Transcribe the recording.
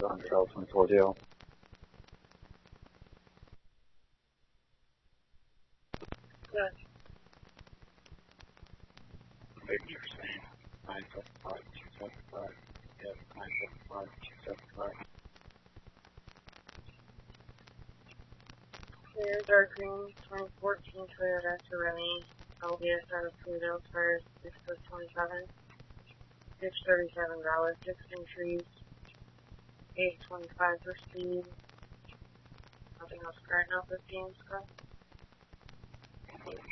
on Charlton Cordial. Good. Thank you for saying 975 275. Yes, 975 275. Clear dark green 2014 Toyota Terrain. LBS out of Toledo, tires 6/27. Ditch $37. 16 trees. 825 for speed. Nothing else current now, 15 Scott.